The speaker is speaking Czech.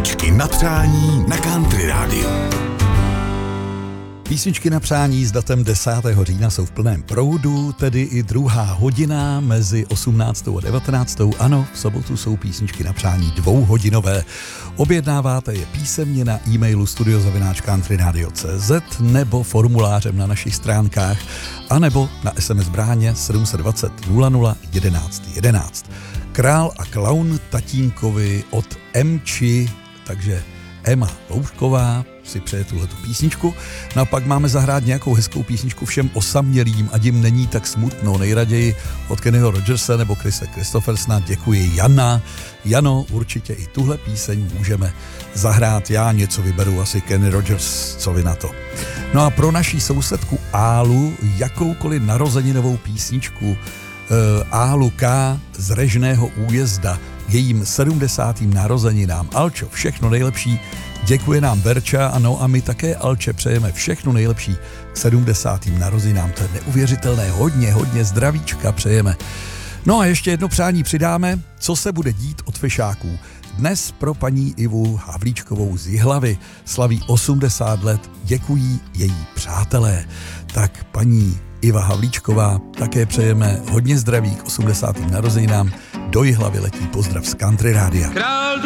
Písničky na přání na Country Radio. Písničky na přání s datem 10. října jsou v plném proudu, tedy i druhá hodina mezi 18. a 19. Ano, v sobotu jsou písničky na přání dvouhodinové. Objednáváte je písemně na e-mailu studio@countryradio.cz nebo formulářem na našich stránkách, anebo na SMS bráně 720 00 11 11. Král a klaun tatínkovi od Emči, takže Ema Loušková si přeje tuhletu písničku. No a pak máme zahrát nějakou hezkou písničku všem osamělým, ať jim není tak smutno. Nejraději od Kennyho Rogerse nebo Chrise Christophersona. Děkuji Jana. Jano, určitě i tuhle píseň můžeme zahrát. Já něco vyberu, asi Kenny Rogers, co vy na to. No a pro naší sousedku Álu jakoukoliv narozeninovou písničku Álu K. z Režného Újezda, jejím 70. narozeninám. Alčo, všechno nejlepší, děkuje nám Verča, ano, a my také, Alče, přejeme všechno nejlepší k 70. narozeninám. To je neuvěřitelné, hodně zdravíčka přejeme. No a ještě jedno přání přidáme, co se bude dít od fešáků. Dnes pro paní Ivu Havlíčkovou z Jihlavy slaví 80 let, děkují její přátelé. Tak paní Iva Havlíčková také přejeme hodně zdraví k 80. narozeninám. Do Jihlavy letí pozdrav z Country Rádia.